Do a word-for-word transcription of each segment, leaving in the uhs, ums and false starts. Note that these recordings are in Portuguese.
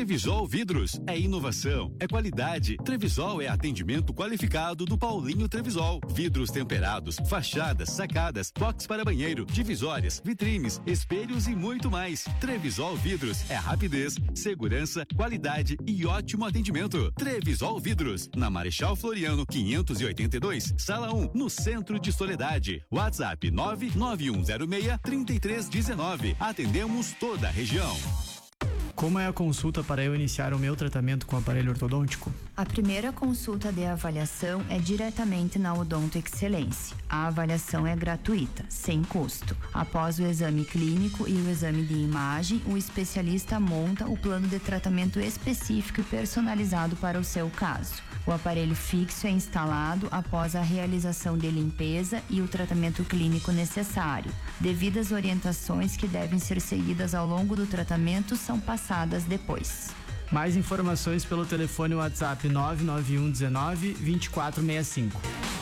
Trevisol Vidros é inovação, é qualidade. Trevisol é atendimento qualificado do Paulinho Trevisol. Vidros temperados, fachadas, sacadas, box para banheiro, divisórias, vitrines, espelhos e muito mais. Trevisol Vidros é rapidez, segurança, qualidade e ótimo atendimento. Trevisol Vidros, na Marechal Floriano quinhentos e oitenta e dois, sala um, no centro de Soledade. WhatsApp nove nove um zero seis, três três um nove. Atendemos toda a região. Como é a consulta para eu iniciar o meu tratamento com aparelho ortodôntico? A primeira consulta de avaliação é diretamente na Odonto Excelência. A avaliação é gratuita, sem custo. Após o exame clínico e o exame de imagem, o especialista monta o plano de tratamento específico e personalizado para o seu caso. O aparelho fixo é instalado após a realização de limpeza e o tratamento clínico necessário. Devidas orientações que devem ser seguidas ao longo do tratamento são passadas depois. Mais informações pelo telefone WhatsApp nove nove um um nove, dois quatro seis cinco.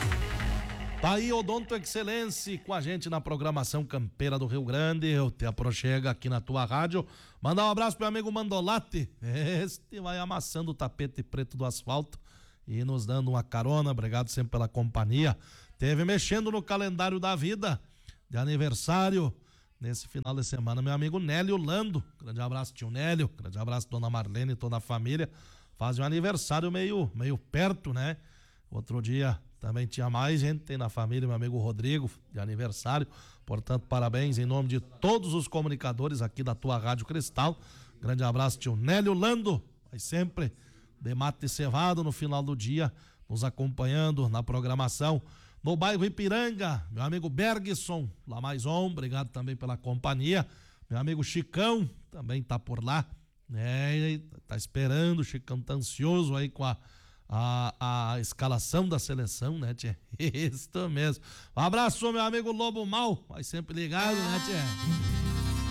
Tá aí Odonto Excelência com a gente na programação Campeira do Rio Grande. Eu te aproxego aqui na tua rádio. Mandar um abraço pro meu amigo Mandolate. Este vai amassando o tapete preto do asfalto e nos dando uma carona. Obrigado sempre pela companhia. Teve mexendo no calendário da vida de aniversário nesse final de semana, meu amigo Nélio Lando. Grande abraço, tio Nélio. Grande abraço, dona Marlene e toda a família. Faz um aniversário meio, meio perto, né? Outro dia também tinha mais gente na família, meu amigo Rodrigo, de aniversário. Portanto, parabéns em nome de todos os comunicadores aqui da tua Rádio Cristal. Grande abraço, tio Nélio Lando. Vai sempre de mate cevado no final do dia, nos acompanhando na programação. No bairro Ipiranga, meu amigo Bergson, lá mais um, obrigado também pela companhia. Meu amigo Chicão também tá por lá, né? Tá esperando, o Chicão tá ansioso aí com a, a, a escalação da seleção, né, tchê? Isso mesmo. Um abraço, meu amigo Lobo Mal, vai sempre ligado, né, tchê?